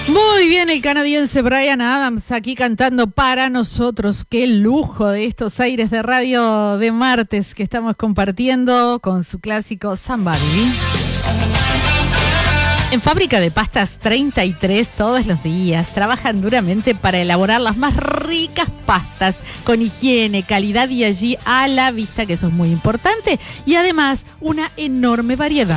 Muy bien, el canadiense Bryan Adams aquí cantando para nosotros. Qué lujo de estos aires de radio de martes que estamos compartiendo con su clásico Somebody. En Fábrica de Pastas 33 todos los días trabajan duramente para elaborar las más ricas pastas con higiene, calidad y allí a la vista, que eso es muy importante, y además una enorme variedad.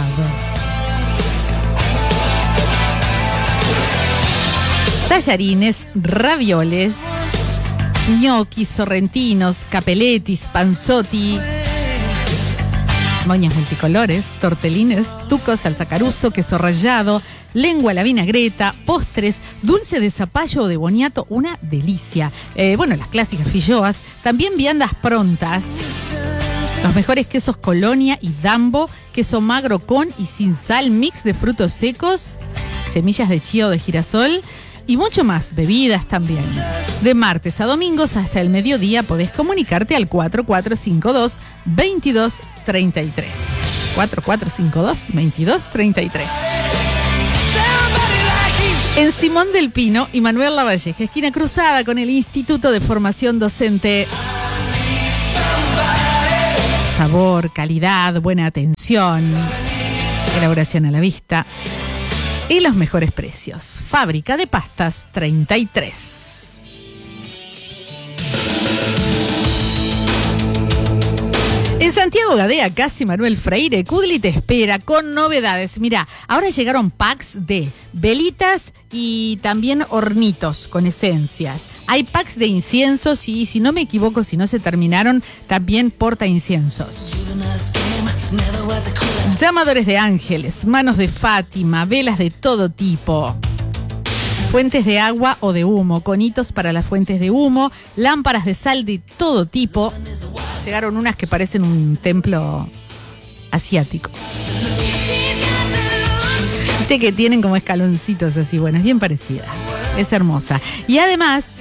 Tallarines, ravioles, gnocchis, sorrentinos, capelletis, panzotti, moñas multicolores, tortelines, tucos, salsa caruso, queso rallado, lengua a la vinagreta, postres, dulce de zapallo o de boniato, una delicia. Las clásicas filloas, también viandas prontas. Los mejores quesos Colonia y Dambo, queso magro con y sin sal, mix de frutos secos, semillas de chía o de girasol, y mucho más, bebidas también. De martes a domingos hasta el mediodía podés comunicarte al 4452-2233. 4452-2233. En Simón del Pino y Manuel Lavalleja, esquina cruzada con el Instituto de Formación Docente. Sabor, calidad, buena atención, elaboración a la vista y los mejores precios. Fábrica de Pastas 33. En Santiago Gadea, casi Manuel Freire, Kudli te espera con novedades. Mirá, ahora llegaron packs de velitas y también hornitos con esencias. Hay packs de inciensos y, si no me equivoco, si no se terminaron, también porta inciensos. Llamadores de ángeles, manos de Fátima, velas de todo tipo. Fuentes de agua o de humo, conitos para las fuentes de humo, lámparas de sal de todo tipo. Llegaron unas que parecen un templo asiático. Viste que tienen como escaloncitos así, bueno, es bien parecida. Es hermosa. Y además,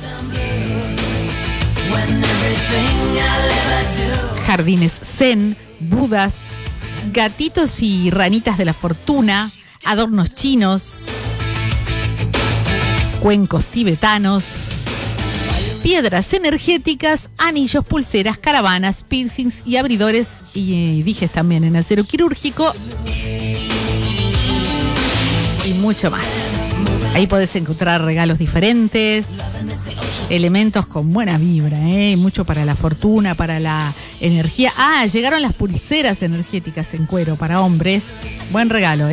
jardines zen, budas, gatitos y ranitas de la fortuna, adornos chinos, cuencos tibetanos, piedras energéticas, anillos, pulseras, caravanas, piercings y abridores y dijes también en acero quirúrgico y mucho más. Ahí podés encontrar regalos diferentes, elementos con buena vibra, mucho para la fortuna, para la energía. Ah, llegaron las pulseras energéticas en cuero para hombres. Buen regalo,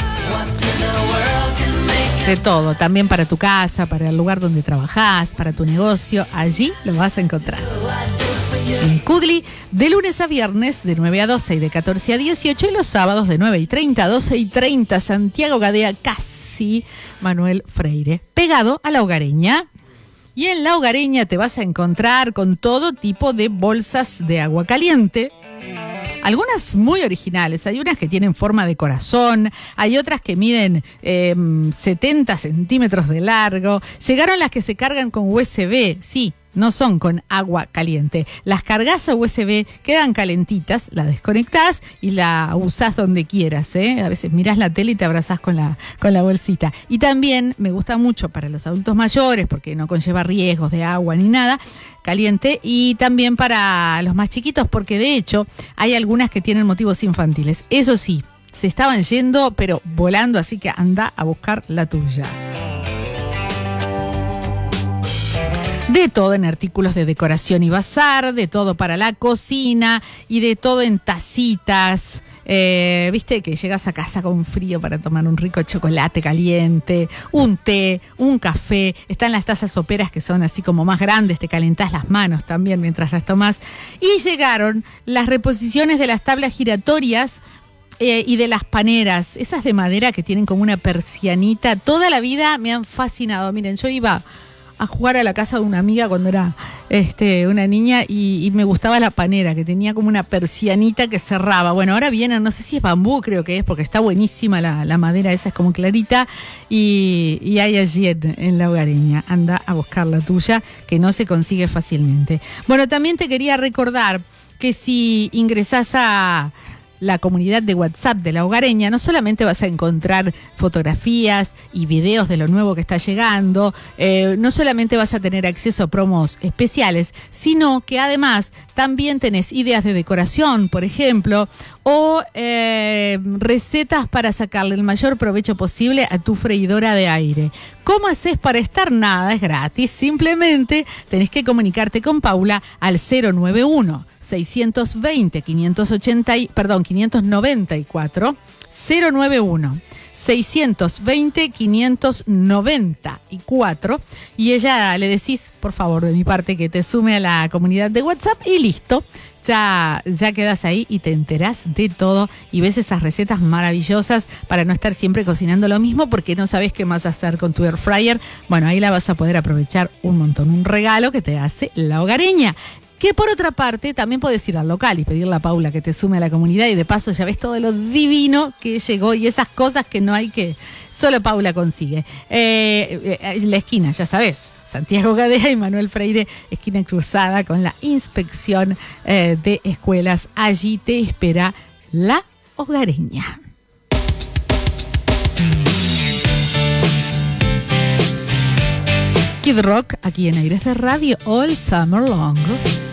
De todo, también para tu casa, para el lugar donde trabajás, para tu negocio, allí lo vas a encontrar. En Kudli, de lunes a viernes, de 9 a 12 y de 14 a 18, y los sábados de 9:30 a 12:30, Santiago Gadea, casi Manuel Freire, pegado a La Hogareña. Y en La Hogareña te vas a encontrar con todo tipo de bolsas de agua caliente. Algunas muy originales, hay unas que tienen forma de corazón, hay otras que miden 70 centímetros de largo. Llegaron las que se cargan con USB, sí, no son con agua caliente. Las cargas a USB, quedan calentitas, las desconectás y la usás donde quieras, A veces mirás la tele y te abrazás con la bolsita. Y también me gusta mucho para los adultos mayores, porque no conlleva riesgos de agua ni nada, caliente, y también para los más chiquitos, porque de hecho hay algunas que tienen motivos infantiles. Eso sí, se estaban yendo, pero volando, así que anda a buscar la tuya. De todo en artículos de decoración y bazar, de todo para la cocina y de todo en tacitas. Viste que llegas a casa con frío para tomar un rico chocolate caliente, un té, un café. Están las tazas soperas que son así como más grandes, te calentás las manos también mientras las tomás. Y llegaron las reposiciones de las tablas giratorias y de las paneras, esas de madera que tienen como una persianita. Toda la vida me han fascinado. Miren, yo iba a jugar a la casa de una amiga cuando era una niña y me gustaba la panera, que tenía como una persianita que cerraba. Bueno, ahora vienen, no sé si es bambú, creo que es, porque está buenísima la madera, esa es como clarita, y hay allí en La Hogareña. Anda a buscar la tuya, que no se consigue fácilmente. Bueno, también te quería recordar que si ingresás a la comunidad de WhatsApp de La Hogareña, no solamente vas a encontrar fotografías y videos de lo nuevo que está llegando, no solamente vas a tener acceso a promos especiales, sino que además también tenés ideas de decoración, por ejemplo, o recetas para sacarle el mayor provecho posible a tu freidora de aire. ¿Cómo haces para estar? Nada, es gratis. Simplemente tenés que comunicarte con Paula al 091 620 594 091 620 594 y ella le decís, por favor, de mi parte, que te sume a la comunidad de WhatsApp y listo. Ya quedas ahí y te enterás de todo y ves esas recetas maravillosas para no estar siempre cocinando lo mismo porque no sabes qué más hacer con tu air fryer. Bueno, ahí la vas a poder aprovechar un montón. Un regalo que te hace La Hogareña. Que por otra parte, también podés ir al local y pedirle a Paula que te sume a la comunidad y de paso ya ves todo lo divino que llegó y esas cosas que no hay que... Solo Paula consigue. La esquina, ya sabes, Santiago Gadea y Manuel Freire, esquina cruzada con la inspección de escuelas. Allí te espera La Hogareña. Kid Rock, aquí en Aires de Radio, All Summer Long.